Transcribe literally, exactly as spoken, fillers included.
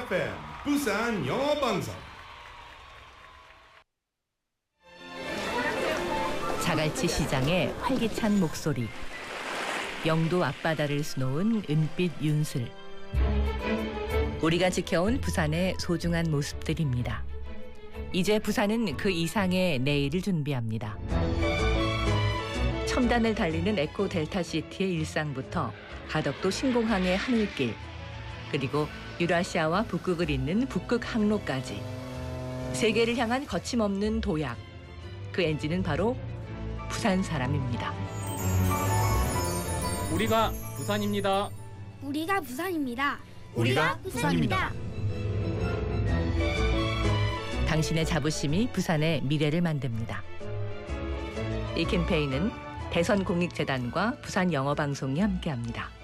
에프엠 부산 영어 방송. 자갈치 시장의 활기찬 목소리. 영도 앞바다를 수놓은 은빛 윤슬. 우리가 지켜온 부산의 소중한 모습들입니다. 이제 부산은 그 이상의 내일을 준비합니다. 첨단을 달리는 에코 델타시티의 일상부터 가덕도 신공항의 하늘길, 그리고 유라시아와 북극을 잇는 북극 항로까지 세계를 향한 거침없는 도약. 그 엔진은 바로 부산 사람입니다. 우리가 부산입니다. 우리가 부산입니다. 우리가 부산입니다. 당신의 자부심이 부산의 미래를 만듭니다. 이 캠페인은 대선공익재단과 부산영어방송이 함께합니다.